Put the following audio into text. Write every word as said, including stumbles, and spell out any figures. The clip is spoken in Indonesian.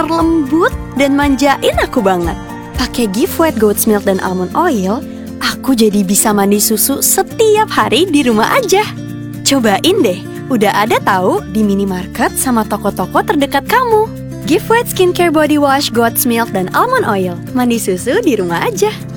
benar-benar lembut dan manjain aku banget. Pakai Give White Goat's Milk dan Almond Oil, aku jadi bisa mandi susu setiap hari di rumah aja. Cobain deh, udah ada tahu di minimarket sama toko-toko terdekat kamu. Give White Skincare Body Wash, Goat's Milk, dan Almond Oil. Mandi susu di rumah aja.